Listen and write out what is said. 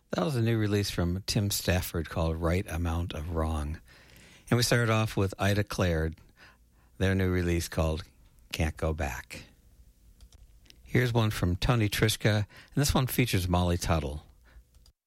That was a new release from Tim Stafford called Right Amount of Wrong. And we started off with Ida Claire, their new release called Can't Go Back. Here's one from Tony Trischka, and this one features Molly Tuttle.